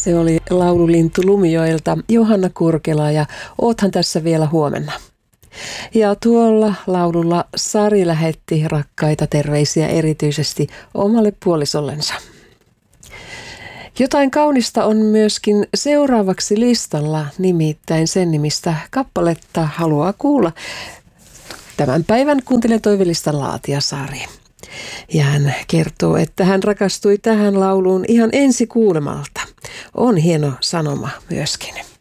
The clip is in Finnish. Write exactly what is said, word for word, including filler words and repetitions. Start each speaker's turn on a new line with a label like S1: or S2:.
S1: Se oli laululintu Lumijoelta Johanna Kurkela ja oothan tässä vielä huomenna. Ja tuolla laululla Sari lähetti rakkaita terveisiä erityisesti omalle puolisollensa. Jotain kaunista on myöskin seuraavaksi listalla, nimittäin sen nimistä kappaletta haluaa kuulla tämän päivän Kuuntelijan toivelistan laatija Sari. Ja hän kertoo, että hän rakastui tähän lauluun ihan ensi kuulemalta. On hieno sanoma myöskin.